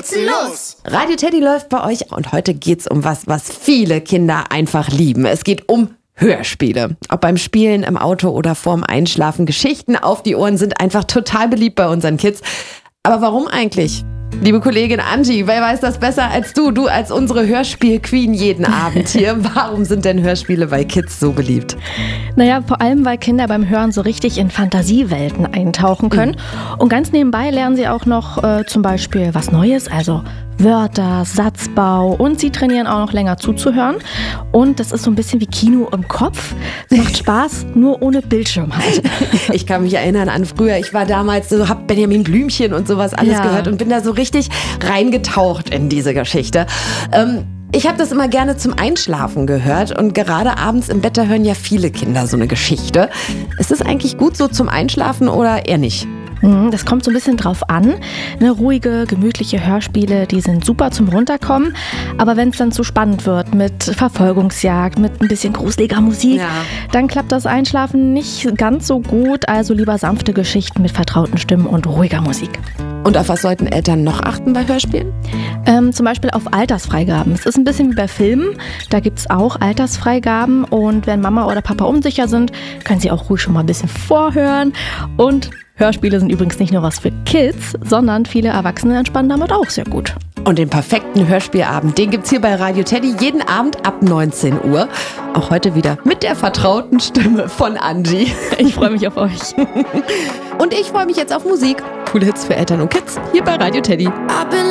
sie los! Radio Teddy läuft bei euch und heute geht's um was viele Kinder einfach lieben. Es geht um Hörspiele. Ob beim Spielen, im Auto oder vorm Einschlafen. Geschichten auf die Ohren sind einfach total beliebt bei unseren Kids. Aber warum eigentlich? Liebe Kollegin Angie, wer weiß das besser als du? Du als unsere Hörspiel-Queen jeden Abend hier. Warum sind denn Hörspiele bei Kids so beliebt? Naja, vor allem, weil Kinder beim Hören so richtig in Fantasiewelten eintauchen können. Und ganz nebenbei lernen sie auch noch zum Beispiel was Neues, also Wörter, Satzbau, und sie trainieren auch noch länger zuzuhören. Und das ist so ein bisschen wie Kino im Kopf. Es macht Spaß, nur ohne Bildschirm halt. Ich kann mich erinnern an früher. Ich war damals so, hab Benjamin Blümchen und sowas alles gehört und bin da so richtig reingetaucht in diese Geschichte. Ich habe das immer gerne zum Einschlafen gehört und gerade abends im Bett, da hören ja viele Kinder so eine Geschichte. Ist das eigentlich gut so zum Einschlafen oder eher nicht? Das kommt so ein bisschen drauf an. Ruhige, gemütliche Hörspiele, die sind super zum Runterkommen. Aber wenn es dann zu spannend wird mit Verfolgungsjagd, mit ein bisschen gruseliger Musik, dann klappt das Einschlafen nicht ganz so gut. Also lieber sanfte Geschichten mit vertrauten Stimmen und ruhiger Musik. Und auf was sollten Eltern noch achten bei Hörspielen? Zum Beispiel auf Altersfreigaben. Es ist ein bisschen wie bei Filmen. Da gibt es auch Altersfreigaben. Und wenn Mama oder Papa unsicher sind, können sie auch ruhig schon mal ein bisschen vorhören. Und Hörspiele sind übrigens nicht nur was für Kids, sondern viele Erwachsene entspannen damit auch sehr gut. Und den perfekten Hörspielabend, den gibt's hier bei Radio Teddy jeden Abend ab 19 Uhr. Auch heute wieder mit der vertrauten Stimme von Angie. Ich freue mich auf euch. Und ich freue mich jetzt auf Musik. Coole Hits für Eltern und Kids hier bei Radio Teddy.